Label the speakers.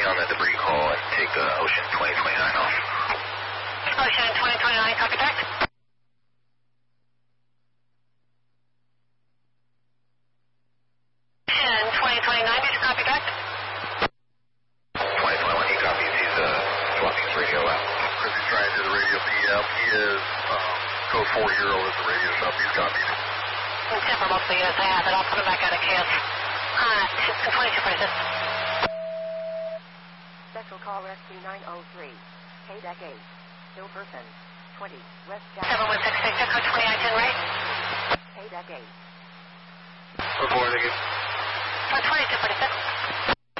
Speaker 1: on that debris call and take Ocean 2029 off.
Speaker 2: Ocean 2029, copy back. Ocean 2029, did you copy back?
Speaker 1: 2021, he copies. He's swapping his radio out.
Speaker 3: Because he's trying to do the radio PM. He is code 40 is the radio shop. He's copied.
Speaker 2: Temper mostly, yes, I have it. I'll put it back out of chaos. 2246.
Speaker 4: Special call rescue 903. KDEC 8. Hilperson. 20. West
Speaker 2: 7166, Echo 2910, right?
Speaker 4: KDEC 8.
Speaker 3: Report again.
Speaker 2: 2246.